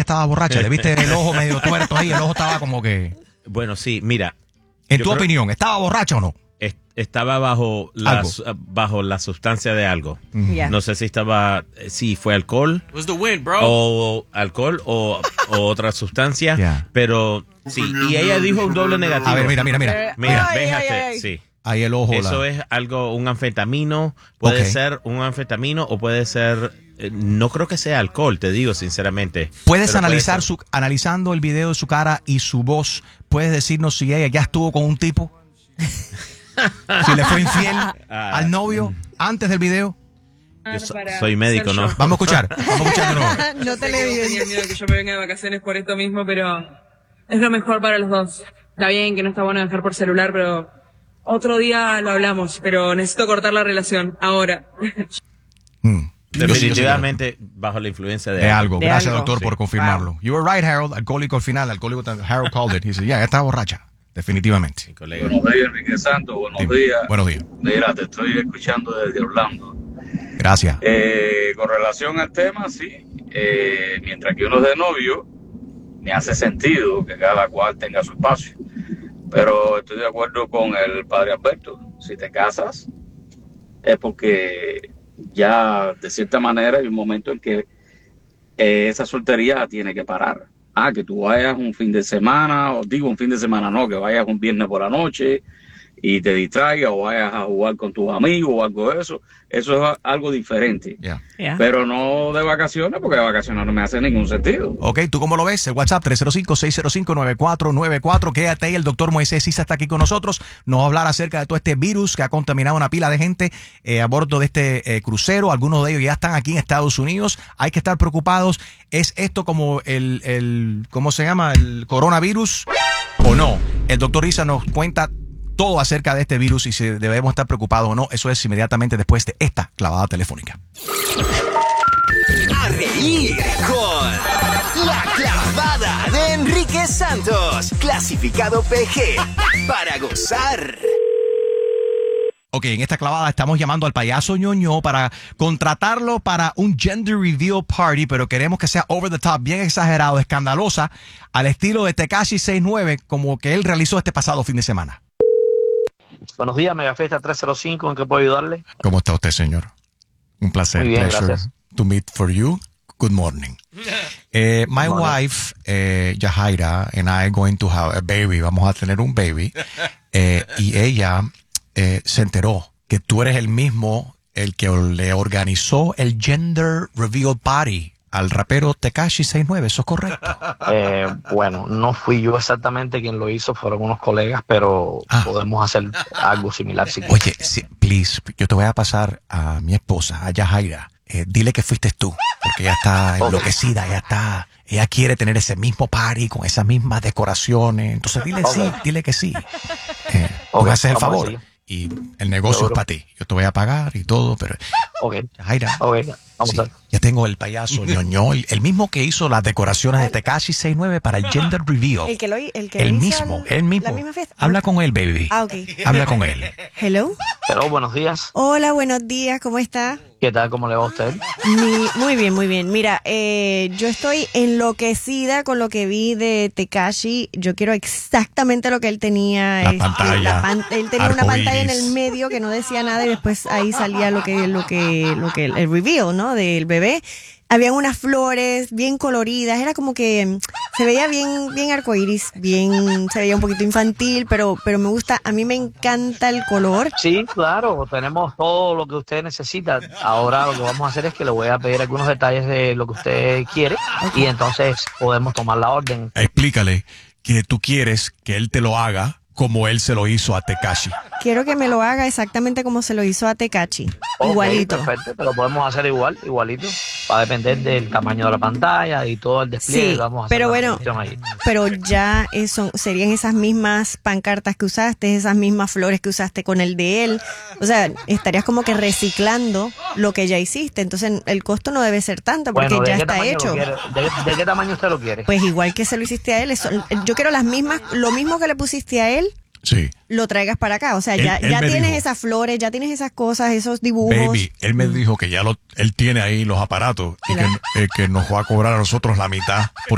estaba borracha. Le viste el ojo medio tuerto ahí, el ojo estaba como que... Bueno, sí, mira. En tu opinión, ¿estaba borracha o no? Estaba bajo la sustancia de algo. Yeah. No sé si fue alcohol. It was the wind, bro. O alcohol o otra sustancia. Yeah. Pero sí, y ella dijo un doble negativo. A ver, mira. Mira, Ay, fíjate, ay, ay. sí. Ahí el ojo. Eso es algo, un anfetamino. Puede ser un anfetamino o puede ser... no creo que sea alcohol, te digo sinceramente. Puedes Pero analizar analizando el video de su cara y su voz, puedes decirnos si ella ya estuvo con un tipo, si le fue infiel al novio antes del video. Yo soy médico, ¿no? Vamos a escuchar de nuevo. No te le Tenía miedo que yo me venga de vacaciones por esto mismo, pero es lo mejor para los dos. Está bien que no está bueno dejar por celular, pero otro día lo hablamos, pero necesito cortar la relación, ahora. Definitivamente bajo la influencia de algo. Gracias, doctor, por confirmarlo. You were right, Harold. Alcohólico al final. Harold called it. He said, yeah, estaba borracha. Definitivamente. Colega. Buenos días, Enrique Santos. Buenos días. Buenos días. Mira, te estoy escuchando desde Orlando. Gracias. Con relación al tema, sí. Mientras que uno es de novio, me hace sentido que cada cual tenga su espacio. Pero estoy de acuerdo con el padre Alberto. Si te casas, es porque ya de cierta manera hay un momento en que esa soltería tiene que parar. Que tú vayas un fin de semana, o digo un fin de semana no, que vayas un viernes por la noche y te distraigas o vayas a jugar con tus amigos o algo de eso es algo diferente. Yeah. Pero no de vacaciones, porque de vacaciones no me hace ningún sentido. Ok, ¿tú cómo lo ves? El WhatsApp 305-605-9494. Quédate ahí, el doctor Moisés Issa está aquí con nosotros. Nos va a hablar acerca de todo este virus que ha contaminado una pila de gente a bordo de este crucero. Algunos de ellos ya están aquí en Estados Unidos. Hay que estar preocupados. ¿Es esto como ¿cómo se llama? ¿El coronavirus o no? El doctor Issa nos cuenta todo acerca de este virus y si debemos estar preocupados o no. Eso es inmediatamente después de esta clavada telefónica. A reír con La Clavada de Enrique Santos, clasificado PG, para gozar. Ok, en esta clavada estamos llamando al payaso ñoño para contratarlo para un gender reveal party, pero queremos que sea over the top, bien exagerado, escandalosa, al estilo de Tekashi 69, como que él realizó este pasado fin de semana. Buenos días, Mega Fiesta 305, ¿en qué puedo ayudarle? ¿Cómo está usted, señor? Un placer. Muy bien, Pleasure gracias. to meet for you. Good morning. My wife, Yahaira, and I are going to have a baby. Vamos a tener un baby. Y ella se enteró que tú eres el mismo, el que le organizó el gender reveal party al rapero Tekashi 69, ¿eso es correcto? Bueno, no fui yo exactamente quien lo hizo, fueron unos colegas, pero podemos hacer algo similar si quieres. Oye, please, yo te voy a pasar a mi esposa, a Yahaira. Dile que fuiste tú, porque ella está enloquecida, ella quiere tener ese mismo party con esas mismas decoraciones. Entonces dile que sí. Me haces el favor. Y el negocio es para ti. Yo te voy a pagar y todo, pero... Yahaira. Vamos a ver. Ya tengo el payaso ñoño, el mismo que hizo las decoraciones de Tekashi 69 para el gender reveal. El mismo. La misma fiesta. Habla con él, baby. Ok. Habla con él. Hello. Hello, buenos días. Hola, buenos días, ¿cómo está? ¿Qué tal? ¿Cómo le va a usted? Muy bien, muy bien. Mira, yo estoy enloquecida con lo que vi de Tekashi. Yo quiero exactamente lo que él tenía. La pantalla. Él tenía una pantalla en arcoíris. el medio que no decía nada y después ahí salía lo que el reveal, ¿no? Del bebé. Habían unas flores bien coloridas, era como que se veía bien arcoíris, se veía un poquito infantil, pero me gusta, a mí me encanta el color. Sí, claro, tenemos todo lo que usted necesita. Ahora lo que vamos a hacer es que le voy a pedir algunos detalles de lo que usted quiere y entonces podemos tomar la orden. Explícale que tú quieres que él te lo haga como él se lo hizo a Tekashi. Quiero que me lo haga exactamente como se lo hizo a Tekashi. Igualito. Perfecto, pero podemos hacer igualito. Va a depender del tamaño de la pantalla y todo el despliegue. Sí, Vamos a hacer pero bueno, cuestión ahí. pero ya serían esas mismas pancartas que usaste, esas mismas flores que usaste con el de él. O sea, estarías como que reciclando lo que ya hiciste. Entonces el costo no debe ser tanto porque Bueno, ¿de ya qué está tamaño hecho. lo quiere? ¿De qué tamaño usted lo quiere? Pues igual que se lo hiciste a él. Yo quiero lo mismo que le pusiste a él. Sí. Lo traigas para acá, o sea, Él ya me tienes dijo, esas flores, ya tienes esas cosas, esos dibujos. Baby, él me dijo que ya él tiene ahí los aparatos y que nos va a cobrar a nosotros la mitad.